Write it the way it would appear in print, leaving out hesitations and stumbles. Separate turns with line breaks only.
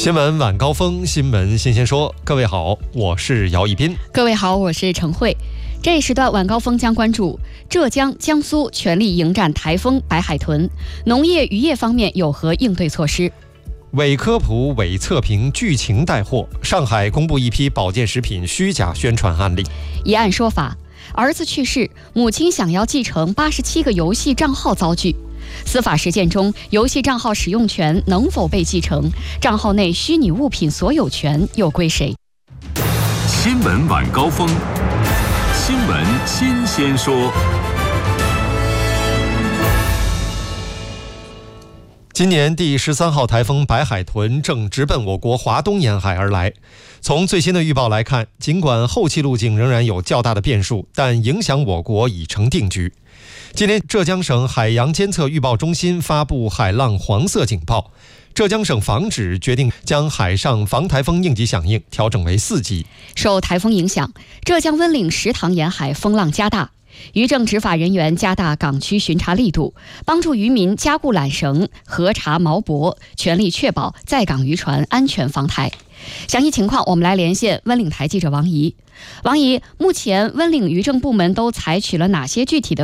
新闻晚高峰，新闻新鲜说。各位好，我是姚一斌。
各位好，我是陈慧。这一时段晚高峰将关注浙江、江苏全力迎战台风白海豚，农业渔业方面有何应对措施？
伪科普、伪测评、剧情带货，上海公布一批保健食品虚假宣传案例。
一案说法：儿子去世，母亲想要继承87个游戏账号遭拒。司法实践中，游戏账号使用权能否被继承？账号内虚拟物品所有权又归谁？
新闻晚高峰，新闻新鲜说。
今年第13号台风白海豚正直奔我国华东沿海而来。从最新的预报来看，尽管后期路径仍然有较大的变数，但影响我国已成定局。今天，浙江省海洋监测预报中心发布海浪黄色警报，浙江省防指决定将海上防台风应急响应调整为4级。
受台风影响，浙江温岭石塘沿海风浪加大。渔政执法人员加大港区巡查力度，帮助渔民加固缆绳、核查锚泊，全力确保在港渔船安全防台。详细情况，我们来连线温岭台记者王怡。王怡，目前温岭渔政部门都采取了哪些具体的